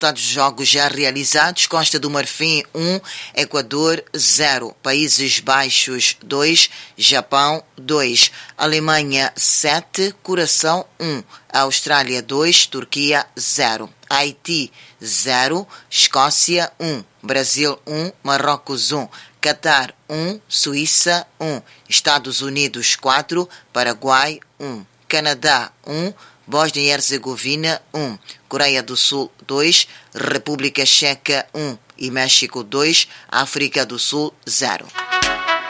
resultados dos jogos já realizados: Costa do Marfim 1, Equador 0, Países Baixos 2, Japão 2, Alemanha 7, Coração 1, Austrália 2, Turquia 0, Haiti 0, Escócia 1, Brasil 1, Marrocos 1, Catar 1, Suíça 1, Estados Unidos 4, Paraguai 1, Canadá 1, Bósnia e Herzegovina 1, Coreia do Sul 2, República Checa 1 e México 2, África do Sul 0.